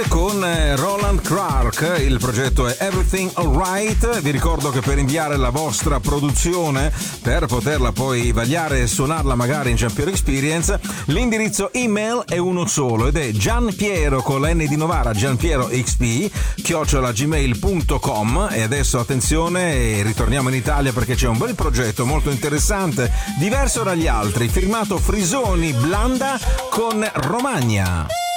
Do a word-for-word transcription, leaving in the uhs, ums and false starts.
Con Roland Clark, il progetto è Everything Alright. Vi ricordo che per inviare la vostra produzione, per poterla poi vagliare e suonarla magari in Giampiero Experience, l'indirizzo email è uno solo ed è Gianpiero con la N di Novara, Gianpiero xp chiocciola gmail punto com. E adesso attenzione, ritorniamo in Italia perché c'è un bel progetto molto interessante, diverso dagli altri, firmato Frisoni Blanda con Romagna.